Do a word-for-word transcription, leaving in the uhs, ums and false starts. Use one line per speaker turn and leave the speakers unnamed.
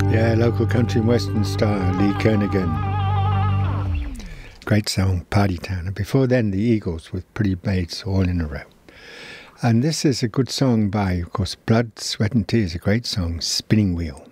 Yeah, local country and western star, Lee Kernaghan. Great song, Party Town. And before then, the Eagles with Pretty Maids All in a Row. And this is a good song by, of course, Blood, Sweat and Tears, a great song, Spinning Wheel.